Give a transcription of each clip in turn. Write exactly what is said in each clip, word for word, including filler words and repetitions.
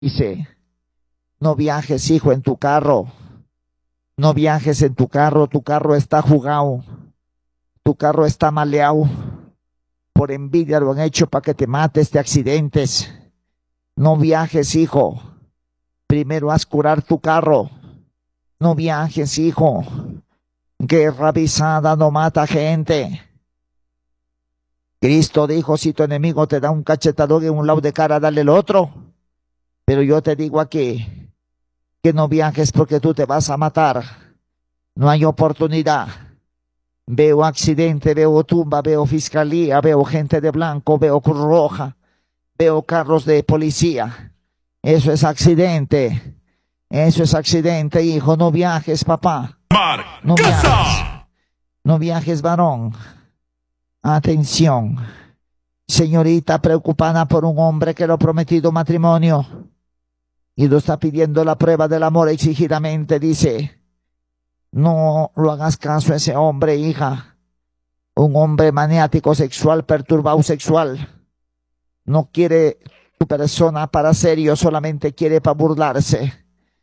Dice, no viajes, hijo, en tu carro. No viajes en tu carro, tu carro está jugado. Tu carro está maleado. Por envidia lo han hecho para que te mates de accidentes. No viajes, hijo. Primero haz curar tu carro. No viajes, hijo. Guerra avisada no mata gente. Cristo dijo, si tu enemigo te da un cachetadón en un lado de cara, dale el otro. Pero yo te digo aquí, que no viajes porque tú te vas a matar. No hay oportunidad. Veo accidente, veo tumba, veo fiscalía, veo gente de blanco, veo Cruz Roja, veo carros de policía. Eso es accidente. Eso es accidente, hijo. No viajes, papá. No viajes. No viajes, varón. Atención. Señorita preocupada por un hombre que lo ha prometido matrimonio y lo está pidiendo la prueba del amor exigidamente, dice, no lo hagas caso a ese hombre, hija. Un hombre maniático sexual, perturbado sexual. No quiere tu persona para serio, solamente quiere para burlarse.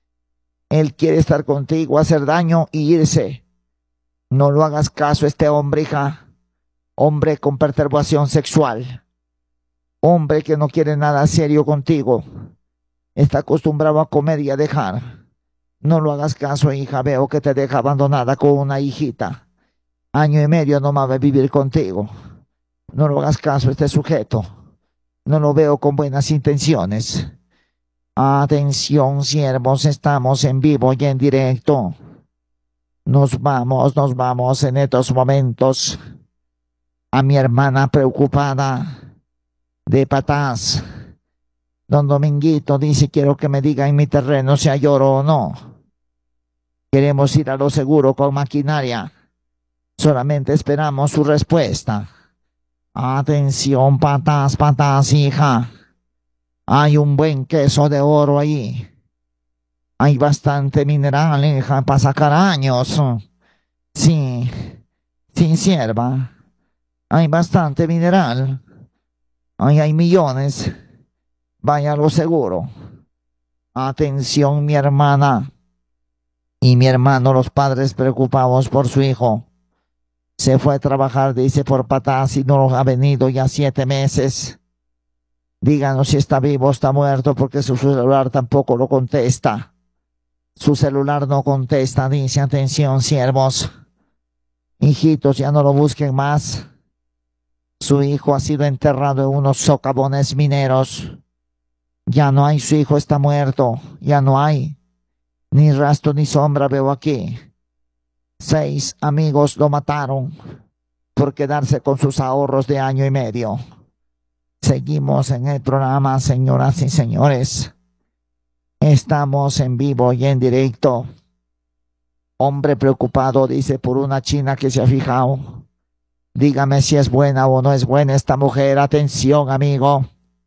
Él quiere estar contigo, hacer daño y irse. No lo hagas caso a este hombre, hija. Hombre con perturbación sexual. Hombre que no quiere nada serio contigo. Está acostumbrado a comer y a dejar. No lo hagas caso, hija. Veo que te deja abandonada con una hijita. Año y medio no va a vivir contigo. No lo hagas caso a este sujeto. No lo veo con buenas intenciones. Atención, siervos, estamos en vivo y en directo. Nos vamos, nos vamos en estos momentos a mi hermana preocupada de Patas. Don Dominguito dice, quiero que me diga en mi terreno si hay oro o no. Queremos ir a lo seguro con maquinaria. Solamente esperamos su respuesta. Atención, Patas, Patas, hija. Hay un buen queso de oro ahí. Hay bastante mineral, hija, para sacar años. Sí, sí, sierva. Hay bastante mineral. Ahí hay millones. Vaya a lo seguro. Atención, mi hermana y mi hermano, los padres preocupados por su hijo. Se fue a trabajar, dice, por Patas y no ha venido ya siete meses. Díganos si está vivo o está muerto, porque su celular tampoco lo contesta. Su celular no contesta, dice. Atención, siervos. Hijitos, ya no lo busquen más. Su hijo ha sido enterrado en unos socavones mineros. Ya no hay, su hijo está muerto. Ya no hay. Ni rastro ni sombra veo aquí. Seis amigos lo mataron por quedarse con sus ahorros de año y medio. Seguimos en el programa, señoras y señores. Estamos en vivo y en directo. Hombre preocupado, dice, por una china que se ha fijado. Dígame si es buena o no es buena esta mujer. Atención, amigo.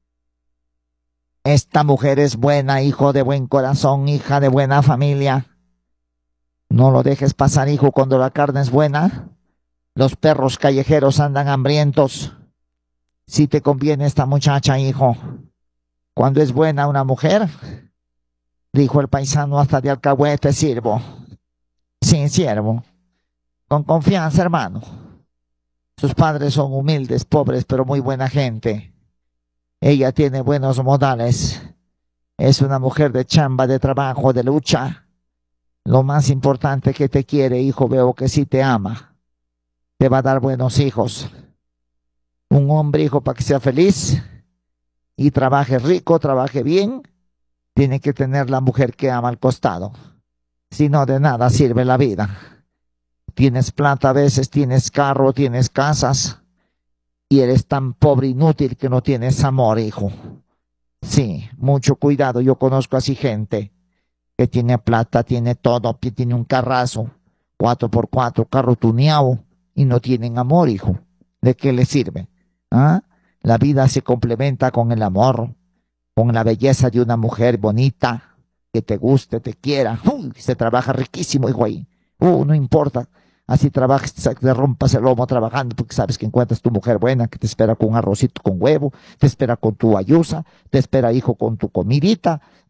Esta mujer es buena, hijo de buen corazón, hija de buena familia. No lo dejes pasar, hijo, cuando la carne es buena. Los perros callejeros andan hambrientos. Si te conviene esta muchacha, hijo. Cuando es buena una mujer, dijo el paisano, hasta de alcahuete sirvo. Sí, siervo. Con confianza, hermano. Sus padres son humildes, pobres, pero muy buena gente. Ella tiene buenos modales. Es una mujer de chamba, de trabajo, de lucha. Lo más importante, que te quiere, hijo. Veo que sí te ama. Te va a dar buenos hijos. Un hombre, hijo, para que sea feliz y trabaje rico, trabaje bien, tiene que tener la mujer que ama al costado. Si no, de nada sirve la vida. Tienes plata a veces, tienes carro, tienes casas, y eres tan pobre, inútil, que no tienes amor, hijo. Sí, mucho cuidado. Yo conozco así gente que tiene plata, tiene todo, tiene un carrazo, cuatro por cuatro, carro tuneado, y no tienen amor, hijo. ¿De qué le sirve? ¿Ah? La vida se complementa con el amor, con la belleza de una mujer bonita, que te guste, te quiera. Uy, se trabaja riquísimo, hijo, ahí. Uh, no importa. Así trabajas, te rompas el lomo trabajando porque sabes que encuentras tu mujer buena que te espera con un arrocito con huevo, te espera con tu ayusa, te espera hijo con tu comidita